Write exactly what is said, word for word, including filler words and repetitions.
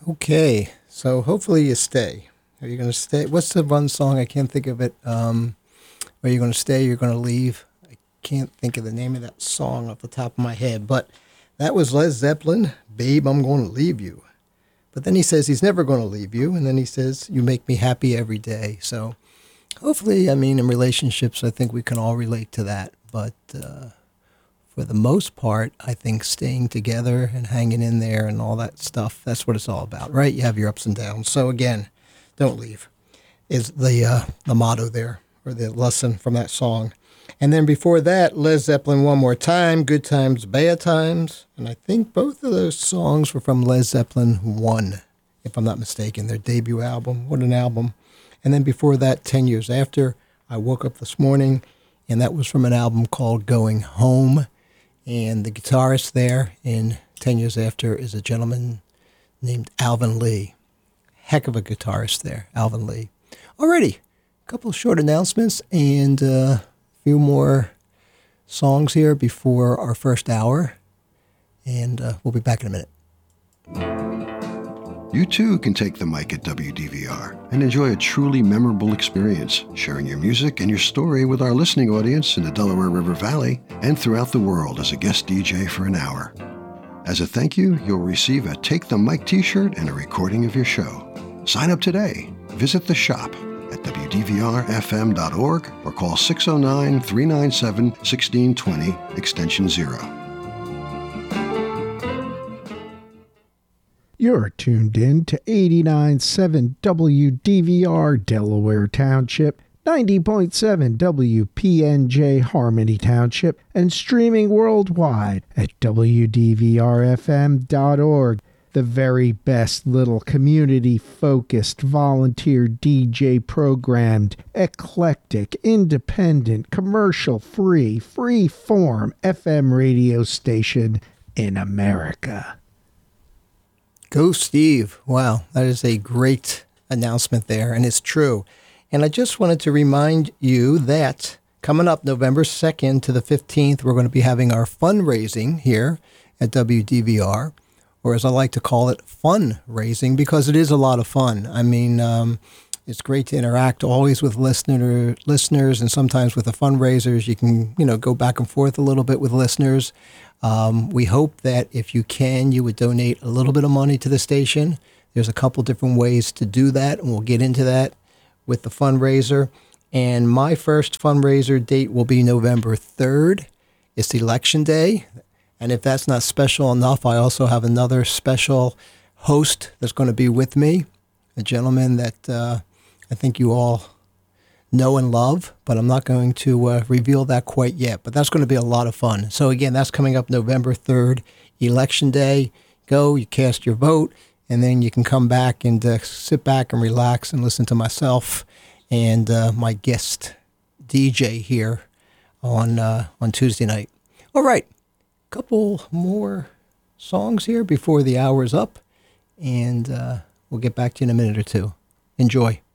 Okay, so hopefully you stay. Are you going to stay? What's the one song? I can't think of it. Um, are you going to stay? You're going to leave? I can't think of the name of that song off the top of my head, but that was Led Zeppelin, Babe, I'm Going to Leave You. But then he says he's never going to leave you, and then he says, you make me happy every day. So hopefully, I mean, in relationships, I think we can all relate to that. But uh, for the most part, I think staying together and hanging in there and all that stuff, that's what it's all about, right? You have your ups and downs. So again, don't leave is the uh, the motto there, or the lesson from that song. And then before that, Led Zeppelin One More Time, Good Times, Bad Times. And I think both of those songs were from Led Zeppelin one, if I'm not mistaken, their debut album. What an album. And then before that, ten years After, I Woke Up This Morning, and that was from an album called Going Home. And the guitarist there in ten years After is a gentleman named Alvin Lee. Heck of a guitarist there, Alvin Lee. Alrighty, a couple of short announcements and uh, a few more songs here before our first hour. And uh, we'll be back in a minute. You too can take the mic at W D V R and enjoy a truly memorable experience, sharing your music and your story with our listening audience in the Delaware River Valley and throughout the world as a guest D J for an hour. As a thank you, you'll receive a Take the Mic t-shirt and a recording of your show. Sign up today. Visit the shop at W D V R F M dot org or call six oh nine, three nine seven, one six two zero, extension zero. You're tuned in to eighty-nine point seven W D V R Delaware Township, ninety point seven W P N J Harmony Township, and streaming worldwide at W D V R F M dot org. The very best little community-focused, volunteer D J programmed, eclectic, independent, commercial-free, free-form F M radio station in America. Go Steve. Wow, that is a great announcement there, and it's true. And I just wanted to remind you that coming up November second to the fifteenth, we're going to be having our fundraising here at W D V R, or as I like to call it, fundraising, because it is a lot of fun. I mean, um, it's great to interact always with listener, listeners, and sometimes with the fundraisers. You can, you know, go back and forth a little bit with listeners. Um, we hope that if you can, you would donate a little bit of money to the station. There's a couple different ways to do that, and we'll get into that with the fundraiser. And my first fundraiser date will be November third. It's election day. And if that's not special enough, I also have another special host that's going to be with me, a gentleman that uh, I think you all know and love, but I'm not going to uh, reveal that quite yet. But that's going to be a lot of fun. So again, that's coming up November third, election day. Go, you cast your vote, and then you can come back and uh, sit back and relax and listen to myself and uh, my guest D J here on uh, on Tuesday night. All right, a couple more songs here before the hour's up, and uh, we'll get back to you in a minute or two. Enjoy.